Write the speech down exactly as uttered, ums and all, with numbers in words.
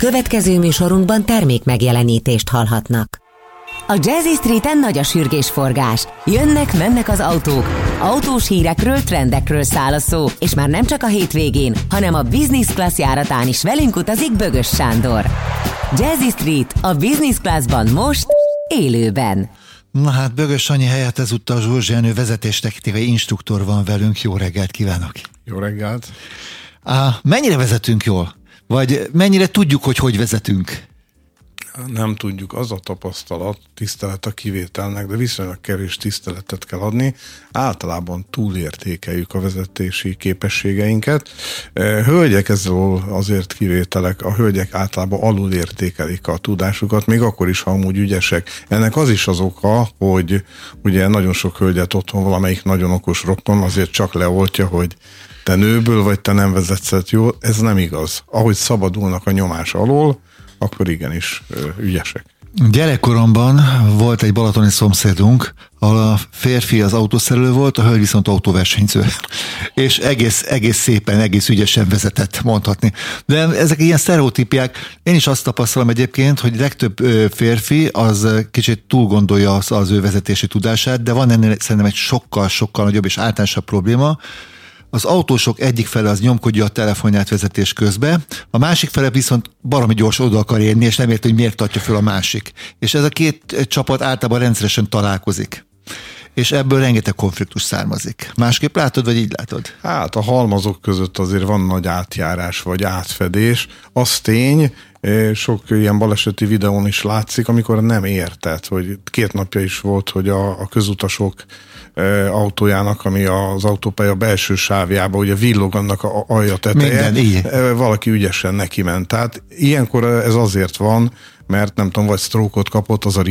Következő műsorunkban termék megjelenítést hallhatnak. A Jazzy Streeten nagy a sürgésforgás. Jönnek, mennek az autók. Autós hírekről, trendekről száll a szó. És már nem csak a hétvégén, hanem a Business Class járatán is velünk utazik Bögös Sándor. Jazzy Street a Business Classban most, élőben. Na hát Bögös Sanyi helyett ezúttal Zsózsi Jenő vezetéstechnikai instruktor van velünk. Jó reggelt kívánok! Jó reggelt! Á, mennyire vezetünk jól? Vagy mennyire tudjuk, hogy hogy vezetünk? Nem tudjuk, az a tapasztalat, tisztelet a kivételnek, de viszonylag kevés tiszteletet kell adni. Általában túlértékeljük a vezetési képességeinket. Hölgyek ezzel azért kivételek, a hölgyek általában alulértékelik a tudásukat, még akkor is, ha amúgy ügyesek. Ennek az is az oka, hogy ugye nagyon sok hölgyet otthon valamelyik nagyon okos rokon azért csak leoltja, hogy te nőből vagy, te nem vezetsz jól. Ez nem igaz. Ahogy szabadulnak a nyomás alól, akkor igenis ügyesek. Gyerekkoromban volt egy balatoni szomszédunk, ahol a férfi az autószerelő volt, a hölgy viszont autóversenyző. És egész, egész szépen, egész ügyesen vezetett, mondhatni. De ezek ilyen sztereotípiák. Én is azt tapasztalom egyébként, hogy legtöbb férfi az kicsit túl gondolja az, az ő vezetési tudását, de van ennél szerintem egy sokkal-sokkal nagyobb és általánosabb probléma. Az autósok egyik fele az nyomkodja a telefonját vezetés közben, a másik fele viszont baromi gyors oda akar érni, és nem érti, hogy miért tartja föl a másik. És ez a két csapat általában rendszeresen találkozik. És ebből rengeteg konfliktus származik. Másképp látod, vagy így látod? Hát a halmazok között azért van nagy átjárás, vagy átfedés. Az tény, sok ilyen baleseti videón is látszik, amikor nem érted, hogy két napja is volt, hogy a, a közutasok autójának, ami az autópálya belső sávjába, ugye villog annak a alja teteje. Minden, valaki ügyesen neki ment. Tehát ilyenkor ez azért van, mert nem tudom, vagy sztrókot kapott az a